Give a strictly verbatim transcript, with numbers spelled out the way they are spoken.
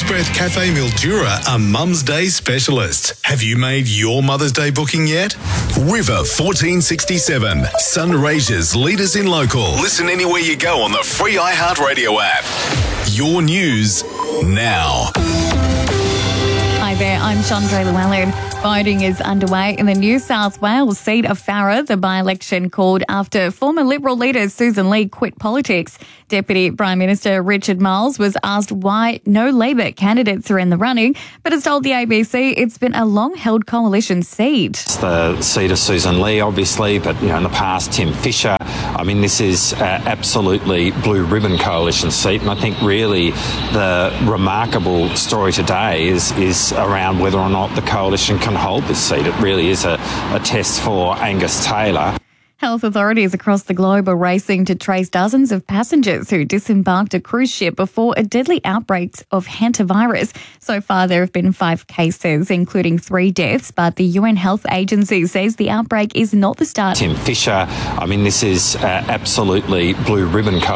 Breath Cafe Mildura are Mum's Day specialists. Have you made your Mother's Day booking yet? River fourteen sixty-seven, Sunraysia's leaders in local. Listen anywhere you go on the free iHeartRadio app. Your news now. Hi there, I'm Chandra Llewellyn. Voting is underway in the New South Wales seat of Farrer, the by-election called after former Liberal leader Susan Lee quit politics. Deputy Prime Minister Richard Marles was asked why no Labor candidates are in the running, but has told the A B C it's been a long-held coalition seat. It's the seat of Susan Lee, obviously, but you know, in the past, Tim Fischer. I mean, this is uh, absolutely blue ribbon coalition seat, and I think really the remarkable story today is is around whether or not the coalition can hold this seat. It really is a, a test for Angus Taylor. Health authorities across the globe are racing to trace dozens of passengers who disembarked a cruise ship before a deadly outbreak of hantavirus. So far, there have been five cases, including three deaths, but the U N Health Agency says the outbreak is not the start. Tim Fischer, I mean, this is uh, absolutely blue ribbon